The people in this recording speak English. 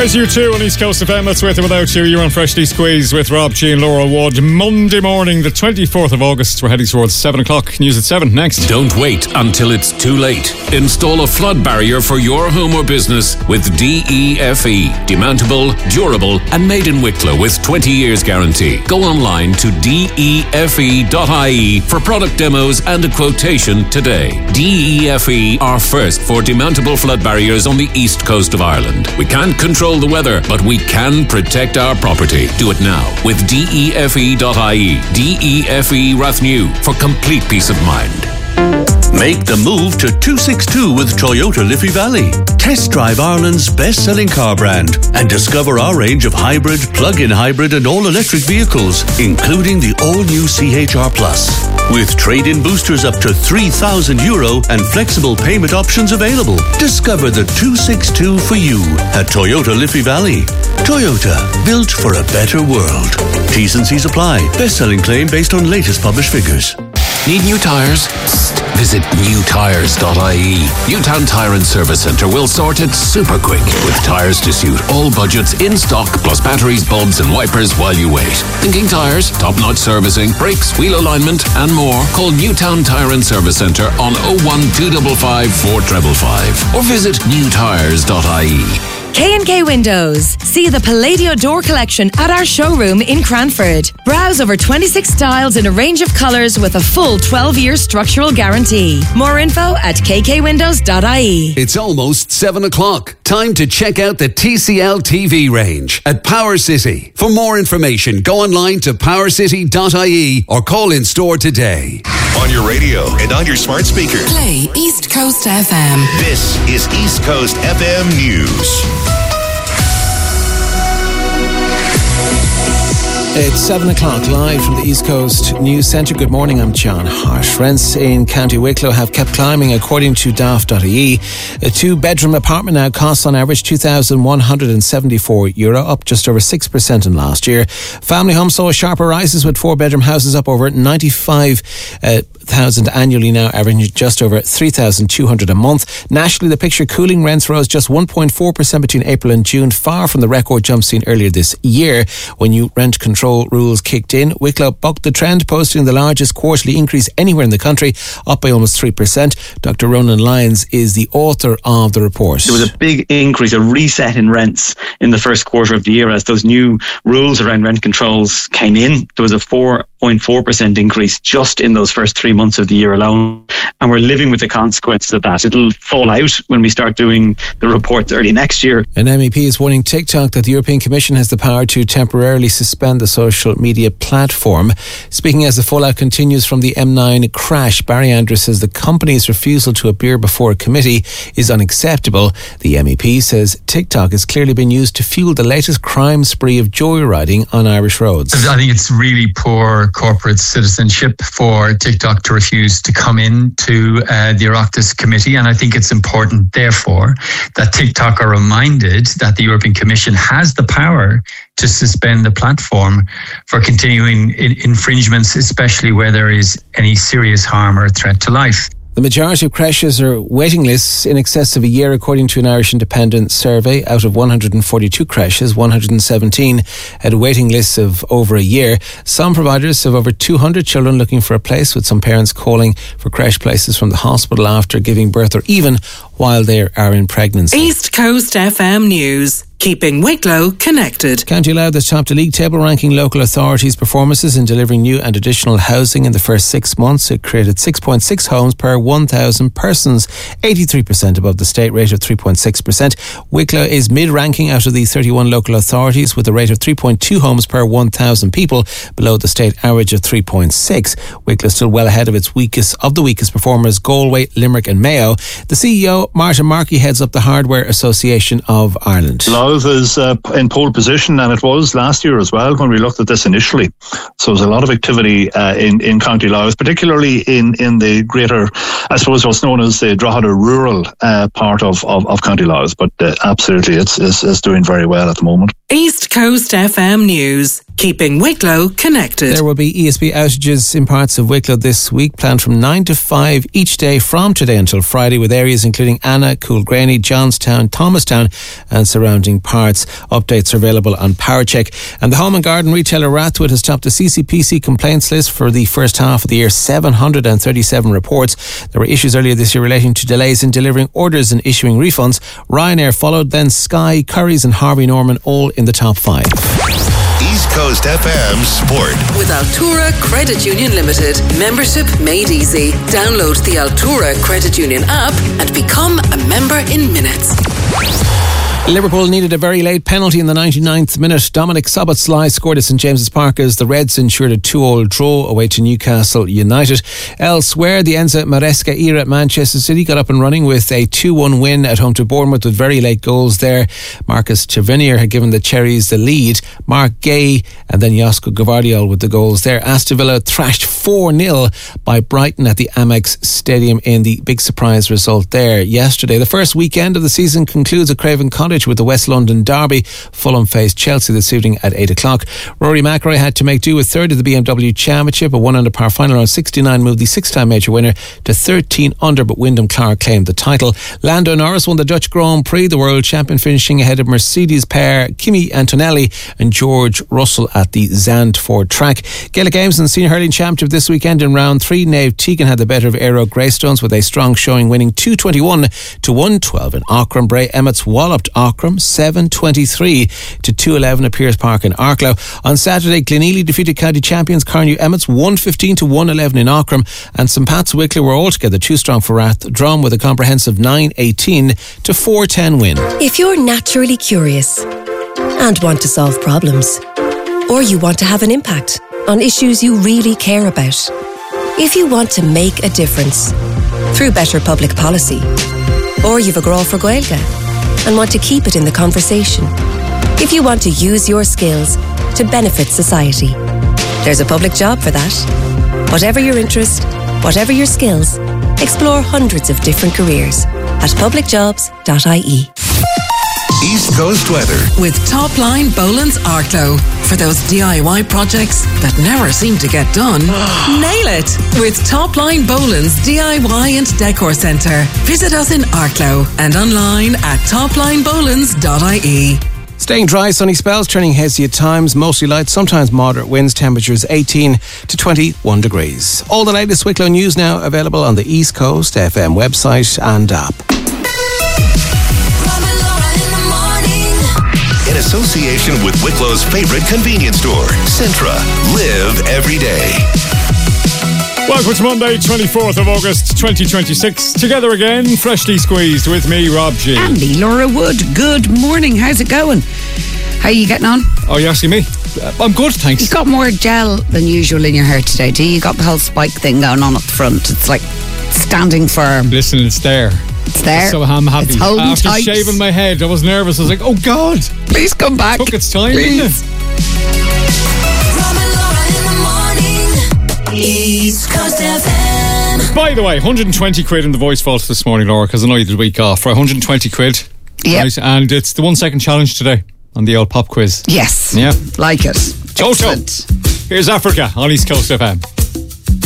There's you two on East Coast FM. That's With or Without You. You're on Freshly Squeezed with Rob G and Laura Wood. Monday morning, the 24th of August. We're heading towards 7 o'clock. News at 7 next. Don't wait until it's too late. Install a flood barrier for your home or business with DEFE. Demountable, durable, and made in Wicklow with 20 years guarantee. Go online to DEFE.ie for product demos and a quotation today. DEFE are first for demountable flood barriers on the east coast of Ireland. We can't control the weather, but we can protect our property. Do it now with DEFE.ie. DEFE Rathnew for complete peace of mind. Make the move to 262 with Toyota Liffey Valley. Test drive Ireland's best-selling car brand and discover our range of hybrid, plug-in hybrid and all-electric vehicles, including the all-new CHR Plus. With trade-in boosters up to €3,000 and flexible payment options available. Discover the 262 for you at Toyota Liffey Valley. Toyota, built for a better world. T's and C's apply. Best-selling claim based on latest published figures. Need new tyres? Visit newtyres.ie. Newtown Tyre and Service Centre will sort it super quick with tyres to suit all budgets in stock, plus batteries, bulbs and wipers while you wait. Thinking tyres, top-notch servicing, brakes, wheel alignment and more? Call Newtown Tyre and Service Centre on 01255 4555 or visit newtyres.ie. K&K Windows. See the Palladio door collection at our showroom in Cranford. Browse over 26 styles in a range of colours with a full 12-year structural guarantee. More info at kkwindows.ie. It's almost 7 o'clock. Time to check out the TCL TV range at Power City. For more information, go online to powercity.ie or call in store today. On your radio and on your smart speaker. Play East Coast FM. This is East Coast FM News. It's 7 o'clock live from the East Coast News Centre. Good morning, I'm John Hart. Rents in County Wicklow have kept climbing according to Daft.ie. A two-bedroom apartment now costs on average €2,174, up just over 6% in last year. Family homes saw sharper rises with four-bedroom houses up over 95,000 annually, now averaging just over 3,200 a month. Nationally, the picture cooling rents rose just 1.4% between April and June, far from the record jump seen earlier this year when new rent control rules kicked in. Wicklow bucked the trend, posting the largest quarterly increase anywhere in the country, up by almost 3%. Dr. Ronan Lyons is the author of the report. There was a big increase, a reset in rents in the first quarter of the year as those new rules around rent controls came in. There was a 4.4% increase just in those first 3 months of the year alone. And we're living with the consequences of that. It'll fall out when we start doing the reports early next year. An MEP is warning TikTok that the European Commission has the power to temporarily suspend the social media platform. Speaking as the fallout continues from the M9 crash, Barry Andrews says the company's refusal to appear before a committee is unacceptable. The MEP says TikTok has clearly been used to fuel the latest crime spree of joyriding on Irish roads. I think it's really poor corporate citizenship for TikTok to refuse to come in to the Oireachtas committee, and I think it's important, therefore, that TikTok are reminded that the European Commission has the power to suspend the platform for continuing infringements, especially where there is any serious harm or threat to life. The majority of creches are waiting lists in excess of a year, according to an Irish Independent survey. Out of 142 creches, 117 had waiting lists of over a year. Some providers have over 200 children looking for a place, with some parents calling for creche places from the hospital after giving birth or even while they are in pregnancy. East Coast FM News. Keeping Wicklow connected. County Louth has topped a league table ranking local authorities' performances in delivering new and additional housing in the first 6 months. It created 6.6 homes per 1,000 persons, 83% above the state rate of 3.6%. Wicklow is mid-ranking out of the 31 local authorities with a rate of 3.2 homes per 1,000 people, below the state average of 3.6. Wicklow is still well ahead of its weakest performers, Galway, Limerick and Mayo. The CEO, Martin Markey, heads up the Hardware Association of Ireland. Louth is in pole position, and it was last year as well when we looked at this initially. So there's a lot of activity in County Louth, particularly in the greater, I suppose, what's known as the Drogheda rural part of County Louth. But absolutely, it's doing very well at the moment. East Coast FM News. Keeping Wicklow connected. There will be ESB outages in parts of Wicklow this week, planned from 9 to 5 each day from today until Friday, with areas including Anna, Coolgraney, Johnstown, Thomastown and surrounding parts. Updates are available on PowerCheck. And the home and garden retailer Rathwood has topped the CCPC complaints list for the first half of the year, 737 reports. There were issues earlier this year relating to delays in delivering orders and issuing refunds. Ryanair followed, then Sky, Currys and Harvey Norman all in the top 5. East Coast FM Sport. With Altura Credit Union Limited. Membership made easy. Download the Altura Credit Union app and become a member in minutes. Liverpool needed a very late penalty in the 99th minute. Dominic Szoboszlai scored at St James's Park as the Reds ensured a 2-2 draw away to Newcastle United. Elsewhere, the Enzo Maresca era at Manchester City got up and running with a 2-1 win at home to Bournemouth with very late goals there. Marcus Tavernier had given the Cherries the lead. Mark Gay and then Josko Gvardiol with the goals there. Aston Villa thrashed 4-0 by Brighton at the Amex Stadium in the big surprise result there yesterday. The first weekend of the season concludes at Craven Cottage with the West London derby. Fulham faced Chelsea this evening at 8 o'clock. Rory McIlroy had to make do with third of the BMW Championship. A 1-under par final round 69 moved the six-time major winner to 13 under, but Wyndham Clark claimed the title. Lando Norris won the Dutch Grand Prix, the world champion, finishing ahead of Mercedes pair Kimi Antonelli and George Russell at the Zandvoort track. Gaelic Games and Senior Hurling Championship this weekend in round 3. Naomh Teagan had the better of Aero Greystones with a strong showing, winning 221 to 112 in Aughrim. Bray Emmets walloped Aughrim 7-23 to 211 at Pearse Park in Arklow. On Saturday, Glenealy defeated county champions Carnew Emmets 115 to 111 in Aughrim, and St Pat's Wicklow were altogether too strong for Rathdrum with a comprehensive 9-18 to 4-10 win. If you're naturally curious and want to solve problems, or you want to have an impact on issues you really care about, if you want to make a difference through better public policy, or you've a grow for Gaeilge and want to keep it in the conversation, if you want to use your skills to benefit society, there's a public job for that. Whatever your interest, whatever your skills, explore hundreds of different careers at publicjobs.ie. East Coast weather. With Topline Boland's Arklow. For those DIY projects that never seem to get done, nail it with Topline Boland's DIY and Decor Centre. Visit us in Arklow and online at toplinebolands.ie. Staying dry, sunny spells, turning hazy at times, mostly light, sometimes moderate winds, temperatures 18 to 21 degrees. All the latest Wicklow news now available on the East Coast FM website and app. In association with Wicklow's favorite convenience store, Centra. Live every day. Welcome to Monday, 24th of August 2026. Together again, freshly squeezed with me, Rob G. And me, Laura Wood. Good morning. How's it going? How are you getting on? Oh, you asking me? I'm good, thanks. You've got more gel than usual in your hair today, do you? You got the whole spike thing going on at the front. It's like standing firm. Listen, it's there. It's there. So I'm happy. It's holding After tight. shaving my head, I was nervous. I was like, oh God. Please come back. Took its time, Please. didn't it? East Coast FM. By the way, 120 quid in the voice vault this morning, Laura, because I know you did a week off. For 120 quid. Yep. Right, and it's the 1 second challenge today on the old pop quiz. Yes. Yeah. Like it. Toto. Excellent. Here's Africa on East Coast FM.